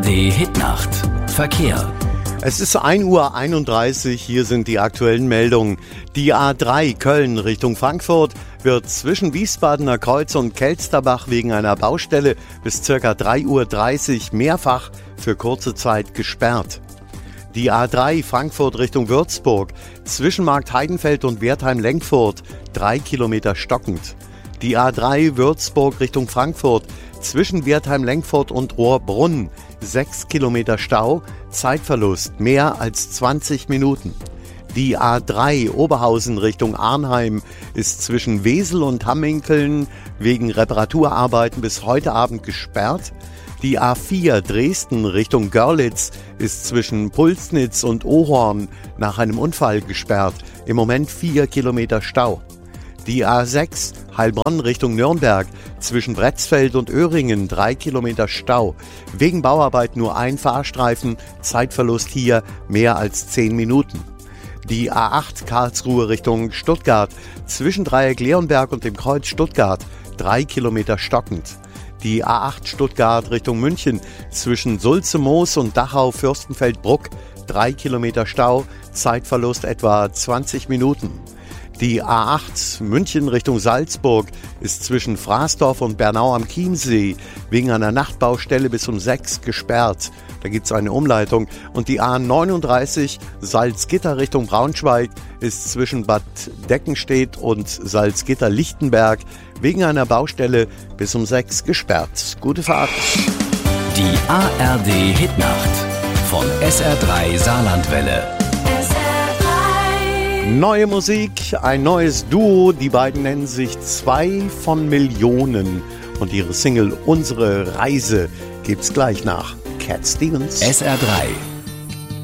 ARD Hitnacht. Verkehr. Es ist 1:31 Uhr, hier sind die aktuellen Meldungen. Die A3 Köln Richtung Frankfurt wird zwischen Wiesbadener Kreuz und Kelsterbach wegen einer Baustelle bis ca. 3:30 Uhr mehrfach für kurze Zeit gesperrt. Die A3 Frankfurt Richtung Würzburg zwischen Marktheidenfeld und Wertheim-Lenkfurt 3 Kilometer stockend. Die A3 Würzburg Richtung Frankfurt zwischen Wertheim-Lenkfurt und Ohrbrunn 6 Kilometer Stau, Zeitverlust mehr als 20 Minuten. Die A3 Oberhausen Richtung Arnheim ist zwischen Wesel und Hamminkeln wegen Reparaturarbeiten bis heute Abend gesperrt. Die A4 Dresden Richtung Görlitz ist zwischen Pulsnitz und Ohorn nach einem Unfall gesperrt. Im Moment 4 Kilometer Stau. Die A6 Heilbronn Richtung Nürnberg zwischen Bretzfeld und Öhringen 3 Kilometer Stau. Wegen Bauarbeit nur ein Fahrstreifen, Zeitverlust hier mehr als 10 Minuten. Die A8 Karlsruhe Richtung Stuttgart zwischen Dreieck Leonberg und dem Kreuz Stuttgart 3 Kilometer stockend. Die A8 Stuttgart Richtung München zwischen Sulze-Moos und Dachau-Fürstenfeldbruck 3 Kilometer Stau, Zeitverlust etwa 20 Minuten. Die A8 München Richtung Salzburg ist zwischen Fraßdorf und Bernau am Chiemsee wegen einer Nachtbaustelle bis um 6 gesperrt. Da gibt es eine Umleitung. Und die A39 Salzgitter Richtung Braunschweig ist zwischen Bad Deckenstedt und Salzgitter-Lichtenberg wegen einer Baustelle bis um 6 gesperrt. Gute Fahrt. Die ARD Hitnacht von SR3 Saarlandwelle. Neue Musik, ein neues Duo, die beiden nennen sich 2 von Millionen und ihre Single Unsere Reise gibt's gleich nach Cat Stevens. SR3